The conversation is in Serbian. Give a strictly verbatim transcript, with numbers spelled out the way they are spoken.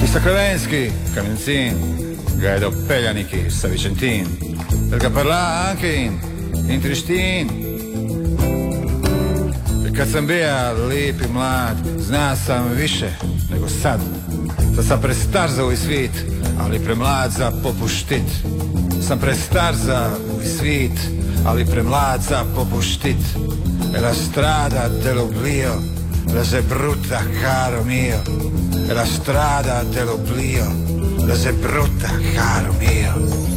Mister Crevensky, Camenzin, Guido Peljanichi, sa Vicentin, perché parla anche in, in Trištin. I kad sam bija lijep i mlad, zna sam više nego sad. Sad sam prestar za ovaj svit, ali premlad za popuštit. Sam prestar za ovaj svit, ali premlad za popuštit. E la strada dell'oblio, la zebrutta caro mio. E la strada dell'oblio, la zebrutta caro mio.